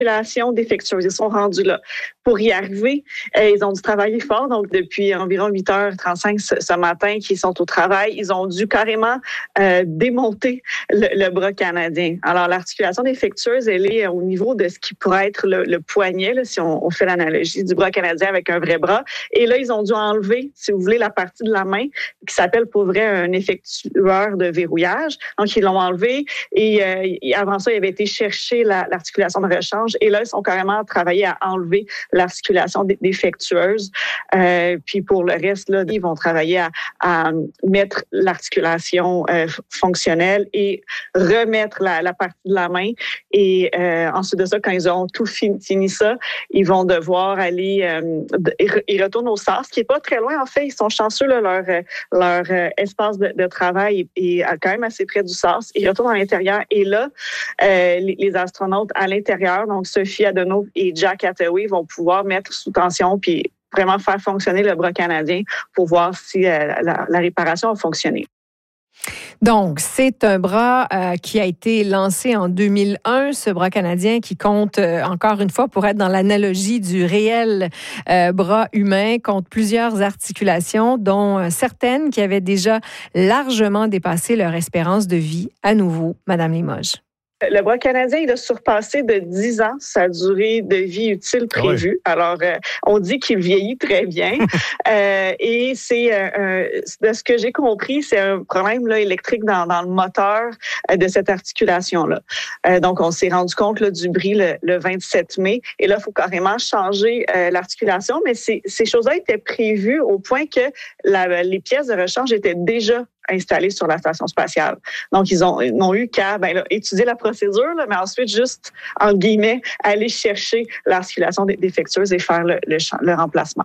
Défectueuse. Ils sont rendus là. Pour y arriver, ils ont dû travailler fort. Donc, depuis environ 8h35 ce matin qu'ils sont au travail, ils ont dû carrément démonter le bras canadien. Alors, l'articulation défectueuse, elle est au niveau de ce qui pourrait être le poignet, là, si on fait l'analogie du bras canadien avec un vrai bras. Et là, ils ont dû enlever, si vous voulez, la partie de la main qui s'appelle pour vrai un effectueur de verrouillage. Donc, ils l'ont enlevé et avant ça, ils avaient été chercher l'articulation de rechange. Et là, ils sont carrément travaillés à enlever l'articulation défectueuse. Puis pour le reste, là, ils vont travailler à mettre l'articulation fonctionnelle et remettre la partie de la main. Et ensuite de ça, quand ils auront tout fini ça, ils vont devoir aller... ils retournent au SARS, qui est pas très loin. En fait, ils sont chanceux, là, leur espace de travail est quand même assez près du SARS. Ils retournent à l'intérieur. Et là, les astronautes à l'intérieur, donc Sophie Adenauer et Jack Hathaway, vont pouvoir mettre sous tension puis vraiment faire fonctionner le bras canadien pour voir si la réparation a fonctionné. Donc, c'est un bras qui a été lancé en 2001, ce bras canadien qui compte, encore une fois, pour être dans l'analogie du réel bras humain, compte plusieurs articulations, dont certaines qui avaient déjà largement dépassé leur espérance de vie. À nouveau, Madame Limoges. Le bras canadien, il a surpassé de 10 ans sa durée de vie utile prévue. Oui. Alors, on dit qu'il vieillit très bien. Et c'est, de ce que j'ai compris, c'est un problème là, électrique dans le moteur de cette articulation-là. Donc, on s'est rendu compte là, du bris le 27 mai. Et là, il faut carrément changer l'articulation. Mais ces choses-là étaient prévues au point que les pièces de rechange étaient déjà installés sur la station spatiale. Donc, ils n'ont eu qu'à étudier la procédure, là, mais ensuite, juste, en guillemets, aller chercher l'articulation défectueuse et faire le remplacement.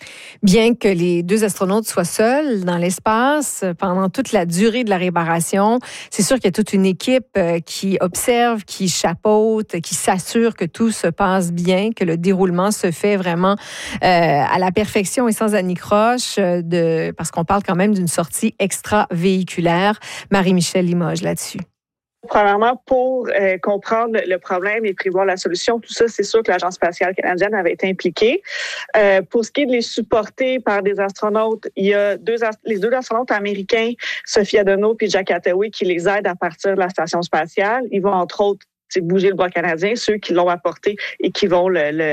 Bien que les deux astronautes soient seuls dans l'espace pendant toute la durée de la réparation, c'est sûr qu'il y a toute une équipe qui observe, qui chapeaute, qui s'assure que tout se passe bien, que le déroulement se fait vraiment à la perfection et sans anicroche, parce qu'on parle quand même d'une sortie extravéhiculaire. Marie-Michèle Limoges là-dessus. Premièrement, pour comprendre le problème et prévoir la solution, tout ça, c'est sûr que l'Agence spatiale canadienne avait été impliquée. Pour ce qui est de les supporter par des astronautes, il y a les deux astronautes américains, Sophie Adenauer et Jack Hathaway, qui les aident à partir de la station spatiale. Ils vont, entre autres, bouger le bras canadien, ceux qui l'ont apporté et qui vont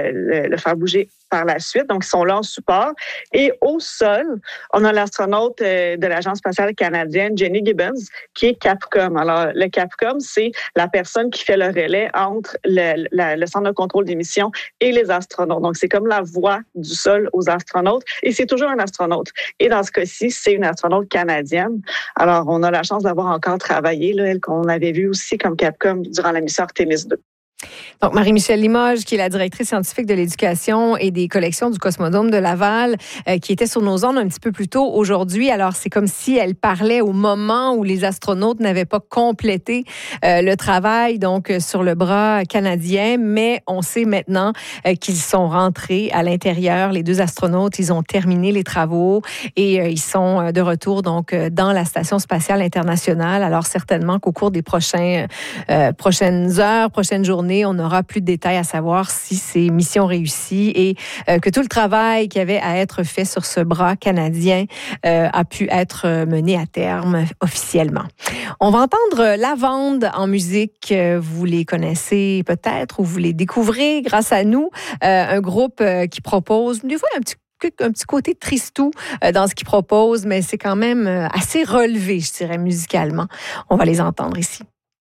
le faire bouger par la suite. Donc, ils sont là en support. Et au sol, on a l'astronaute de l'Agence spatiale canadienne, Jenny Gibbons, qui est Capcom. Alors, le Capcom, c'est la personne qui fait le relais entre le centre de contrôle des missions et les astronautes. Donc, c'est comme la voix du sol aux astronautes. Et c'est toujours un astronaute. Et dans ce cas-ci, c'est une astronaute canadienne. Alors, on a la chance d'avoir encore travaillé, là, elle qu'on avait vue aussi comme Capcom durant la mission Artemis 2. Donc, Marie-Michèle Limoges, qui est la directrice scientifique de l'éducation et des collections du Cosmodome de Laval, qui était sur nos ondes un petit peu plus tôt aujourd'hui. Alors, c'est comme si elle parlait au moment où les astronautes n'avaient pas complété le travail donc sur le bras canadien, mais on sait maintenant qu'ils sont rentrés à l'intérieur. Les deux astronautes, ils ont terminé les travaux et ils sont de retour donc dans la Station spatiale internationale. Alors, certainement qu'au cours des prochaines heures, prochaines journées, on aura plus de détails à savoir si c'est mission réussie et que tout le travail qui avait à être fait sur ce bras canadien a pu être mené à terme officiellement. On va entendre Lavande en musique. Vous les connaissez peut-être ou vous les découvrez grâce à nous. Un groupe qui propose des fois un petit côté tristou dans ce qu'il propose, mais c'est quand même assez relevé, je dirais, musicalement. On va les entendre ici.